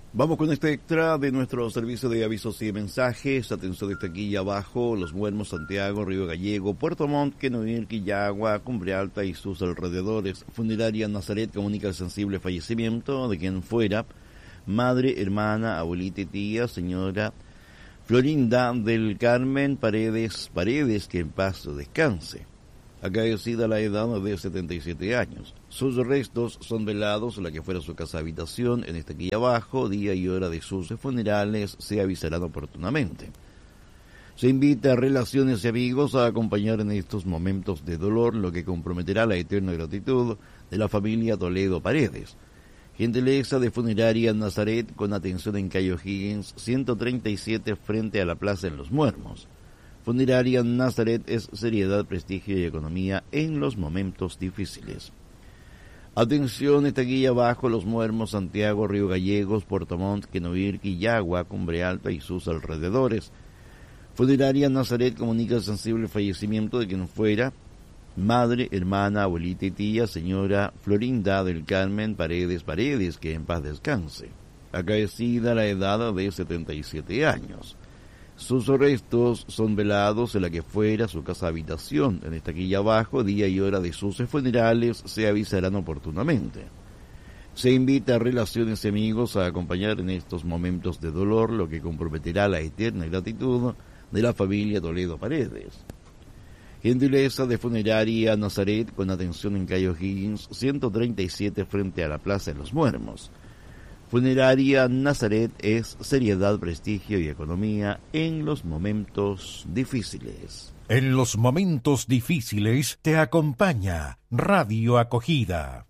Vamos con este extra de nuestro servicio de avisos y mensajes. Atención, está aquí abajo: Los Muermos, Santiago, Río Gallego, Puerto Montt, Quenoir, Quillagua, Cumbre Alta y sus alrededores. Funeraria Nazaret comunica el sensible fallecimiento de quien fuera madre, hermana, abuelita y tía, señora Florinda del Carmen Paredes, que en paz descanse. Acaecida a la edad de 77 años. Sus restos son velados en la que fuera su casa habitación, en este aquí abajo. Día y hora de sus funerales se avisarán oportunamente. Se invita a relaciones y amigos a acompañar en estos momentos de dolor, lo que comprometerá la eterna gratitud de la familia Toledo Paredes. Gentileza de Funeraria Nazaret, con atención en Cayo Higgins 137, frente a la Plaza en Los Muermos. Funeraria Nazaret es seriedad, prestigio y economía en los momentos difíciles. Atención, está aquí abajo: Los Muermos, Santiago, Río Gallegos, Puerto Montt, Quenoir, Quillagua, Cumbre Alta y sus alrededores. Funeraria Nazaret comunica el sensible fallecimiento de quien fuera madre, hermana, abuelita y tía, señora Florinda del Carmen Paredes, que en paz descanse. Acaecida a la edad de 77 años. Sus restos son velados en la que fuera su casa habitación. En esta aquí abajo, día y hora de sus funerales se avisarán oportunamente. Se invita a relaciones y amigos a acompañar en estos momentos de dolor, lo que comprometerá la eterna gratitud de la familia Toledo Paredes. Gentileza de Funeraria Nazaret, con atención en Cayo Higgins 137, frente a la Plaza de Los Muermos. Funeraria Nazaret es seriedad, prestigio y economía en los momentos difíciles. En los momentos difíciles te acompaña Radio Acogida.